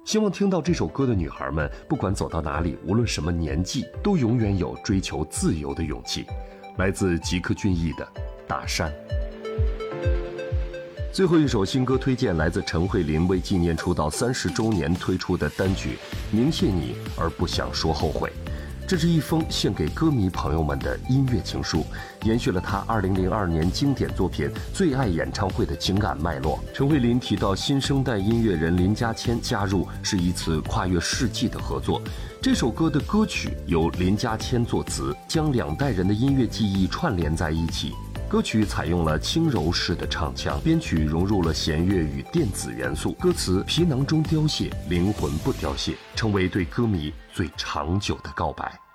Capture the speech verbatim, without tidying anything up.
希望听到这首歌的女孩们，不管走到哪里，无论什么年纪，都永远有追求自由的勇气。来自吉克隽逸的《大山》。最后一首新歌推荐来自陈慧琳为纪念出道三十周年推出的单曲《明谢你而不想说后悔》。这是一封献给歌迷朋友们的音乐情书，延续了她二零零二年经典作品《最爱演唱会》的情感脉络。陈慧琳提到新生代音乐人林家谦加入是一次跨越世纪的合作。这首歌的歌曲由林家谦作词，将两代人的音乐记忆串联在一起。歌曲采用了轻柔式的唱腔，编曲融入了弦乐与电子元素，歌词皮囊中凋谢，灵魂不凋谢，成为对歌迷最长久的告白。